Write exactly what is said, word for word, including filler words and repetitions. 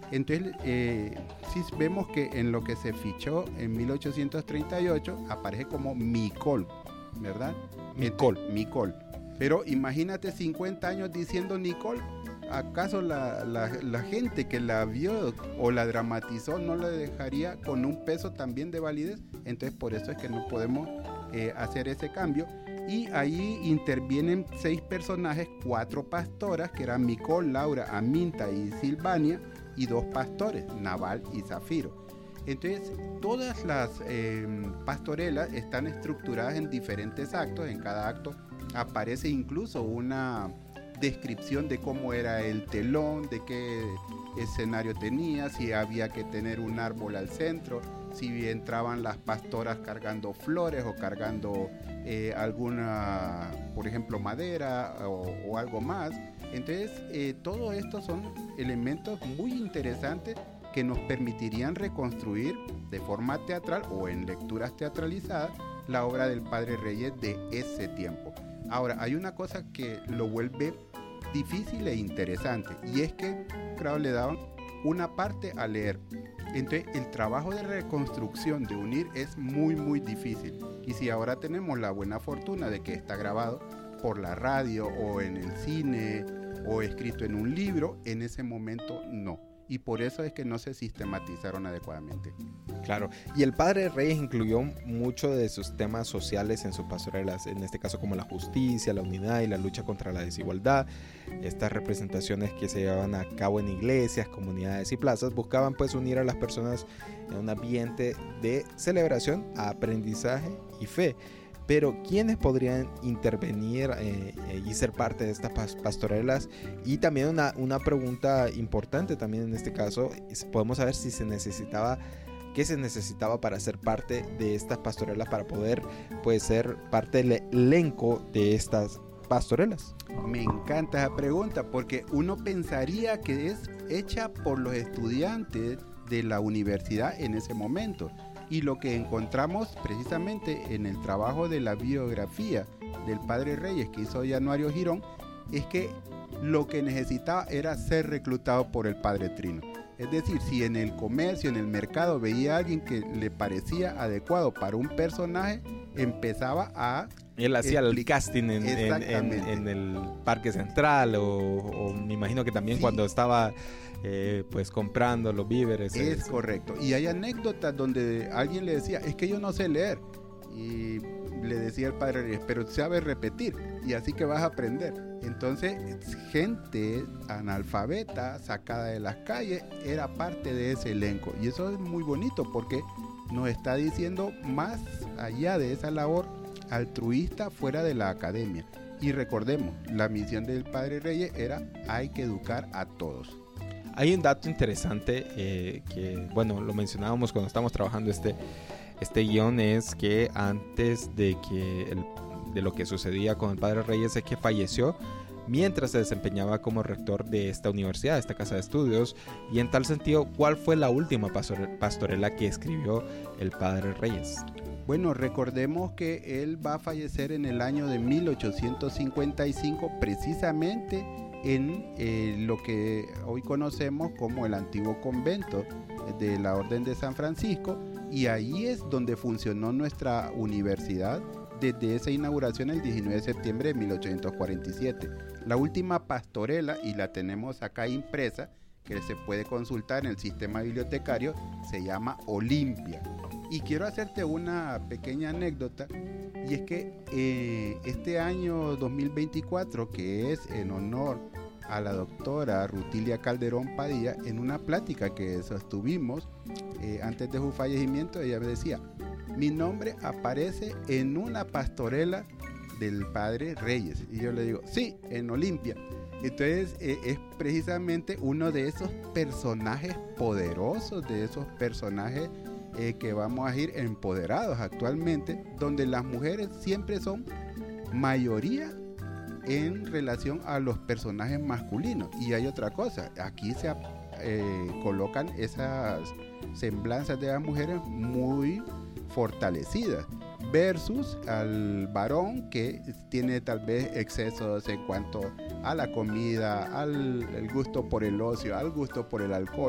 Entonces, eh, sí vemos que en lo que se fichó en mil ochocientos treinta y ocho aparece como Micol, ¿verdad? Micol. Micol. Pero imagínate cincuenta años diciendo Nicole. ¿Acaso la, la, la gente que la vio o la dramatizó no la dejaría con un peso también de validez? Entonces por eso es que no podemos eh, hacer ese cambio. Y ahí intervienen seis personajes, cuatro pastoras, que eran Micol, Laura, Aminta y Silvania, y dos pastores, Naval y Zafiro. Entonces todas las eh, pastorelas están estructuradas en diferentes actos. En cada acto aparece incluso una descripción de cómo era el telón, de qué escenario tenía, si había que tener un árbol al centro, si entraban las pastoras cargando flores o cargando eh, alguna, por ejemplo, madera o, o algo más. Entonces, eh, todo esto son elementos muy interesantes que nos permitirían reconstruir de forma teatral o en lecturas teatralizadas la obra del Padre Reyes de ese tiempo. Ahora, hay una cosa que lo vuelve difícil e interesante, y es que, claro, le daban una parte a leer. Entonces, el trabajo de reconstrucción, de unir, es muy, muy difícil. Y si ahora tenemos la buena fortuna de que está grabado por la radio o en el cine o escrito en un libro, en ese momento no. Y por eso es que no se sistematizaron adecuadamente. Claro, y el Padre Reyes incluyó mucho de sus temas sociales en sus pastorelas, en este caso como la justicia, la unidad y la lucha contra la desigualdad. Estas representaciones que se llevaban a cabo en iglesias, comunidades y plazas buscaban pues unir a las personas en un ambiente de celebración, aprendizaje y fe. Pero ¿quiénes podrían intervenir eh, y ser parte de estas pastorelas? Y también una, una pregunta importante también en este caso, es, podemos saber si se necesitaba, qué se necesitaba para ser parte de estas pastorelas, para poder pues, ser parte del elenco de estas pastorelas. Me encanta esa pregunta porque uno pensaría que es hecha por los estudiantes de la universidad en ese momento. Y lo que encontramos precisamente en el trabajo de la biografía del Padre Reyes que hizo Januario Girón es que lo que necesitaba era ser reclutado por el Padre Trino. Es decir, si en el comercio, en el mercado veía a alguien que le parecía adecuado para un personaje, empezaba a... Él hacía el casting en, en, en, en el Parque Central o, o me imagino que también sí. Cuando estaba eh, pues comprando los víveres. Es eh, correcto. Y hay anécdotas donde alguien le decía, es que yo no sé leer. Y le decía el Padre Reyes, pero sabes repetir y así que vas a aprender. Entonces, gente analfabeta sacada de las calles era parte de ese elenco. Y eso es muy bonito porque nos está diciendo más allá de esa labor altruista fuera de la academia. Y recordemos, la misión del Padre Reyes era hay que educar a todos. Hay un dato interesante eh, que, bueno, lo mencionábamos cuando estábamos trabajando este, este guión, es que antes de, que el, de lo que sucedía con el Padre Reyes es que falleció mientras se desempeñaba como rector de esta universidad, de esta casa de estudios. Y en tal sentido, ¿cuál fue la última pastorela que escribió el Padre Reyes? Bueno, recordemos que él va a fallecer en el año de mil ochocientos cincuenta y cinco, precisamente en eh, lo que hoy conocemos como el antiguo convento de la Orden de San Francisco, y ahí es donde funcionó nuestra universidad desde esa inauguración el diecinueve de septiembre de mil ochocientos cuarenta y siete. La última pastorela, y la tenemos acá impresa, que se puede consultar en el sistema bibliotecario, se llama Olimpia. Y quiero hacerte una pequeña anécdota, y es que eh, este año dos mil veinticuatro, que es en honor a la doctora Rutilia Calderón Padilla, en una plática que sostuvimos eh, antes de su fallecimiento, ella me decía, mi nombre aparece en una pastorela del Padre Reyes. Y yo le digo, sí, en Olimpia. Entonces eh, es precisamente uno de esos personajes poderosos, de esos personajes eh, que vamos a ir empoderados actualmente, donde las mujeres siempre son mayoría en relación a los personajes masculinos. Y hay otra cosa, aquí se eh, colocan esas semblanzas de las mujeres muy fortalecidas versus al varón que tiene tal vez excesos en cuanto a la comida, al el gusto por el ocio, al gusto por el alcohol.